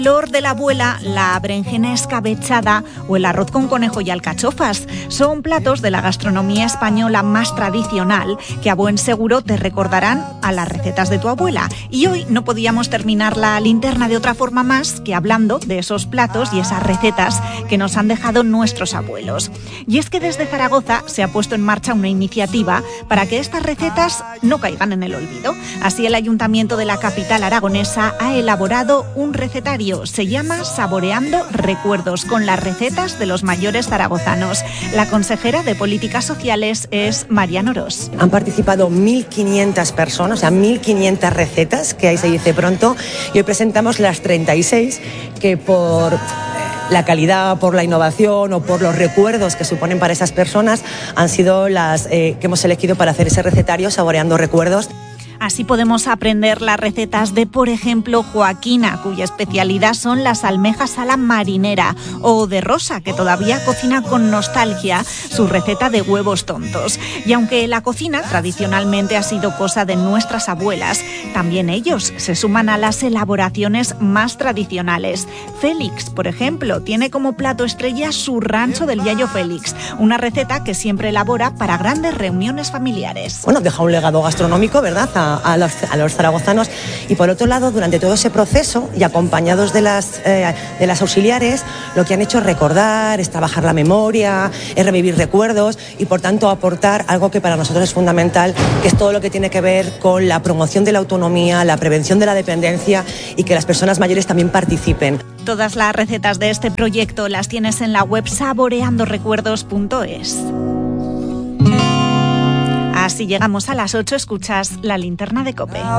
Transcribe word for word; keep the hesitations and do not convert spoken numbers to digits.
Flor de la abuela, la berenjena escabechada o el arroz con conejo y alcachofas son platos de la gastronomía española más tradicional que a buen seguro te recordarán a las recetas de tu abuela. Y hoy no podíamos terminar la linterna de otra forma más que hablando de esos platos y esas recetas que nos han dejado nuestros abuelos. Y es que desde Zaragoza se ha puesto en marcha una iniciativa para que estas recetas no caigan en el olvido. Así el Ayuntamiento de la capital aragonesa ha elaborado un recetario. Se llama Saboreando Recuerdos, con las recetas de los mayores zaragozanos. La consejera de Políticas Sociales es Mariano Orós. Han participado mil quinientas personas, o sea, mil quinientas recetas, que ahí se dice pronto, y hoy presentamos las treinta y seis que por la calidad, por la innovación o por los recuerdos que suponen para esas personas han sido las eh, que hemos elegido para hacer ese recetario Saboreando Recuerdos. Así podemos aprender las recetas de, por ejemplo, Joaquina, cuya especialidad son las almejas a la marinera, o de Rosa, que todavía cocina con nostalgia su receta de huevos tontos. Y aunque la cocina tradicionalmente ha sido cosa de nuestras abuelas, también ellos se suman a las elaboraciones más tradicionales. Félix, por ejemplo, tiene como plato estrella su rancho del Yayo Félix, una receta que siempre elabora para grandes reuniones familiares. Bueno, deja un legado gastronómico, ¿verdad?, a A los, a los zaragozanos, y por otro lado, durante todo ese proceso y acompañados de las, eh, de las auxiliares, lo que han hecho es recordar, es trabajar la memoria, es revivir recuerdos y por tanto aportar algo que para nosotros es fundamental, que es todo lo que tiene que ver con la promoción de la autonomía, la prevención de la dependencia y que las personas mayores también participen. Todas las recetas de este proyecto las tienes en la web saboreando recuerdos punto es. Así llegamos a las ocho, escuchas la linterna de COPE.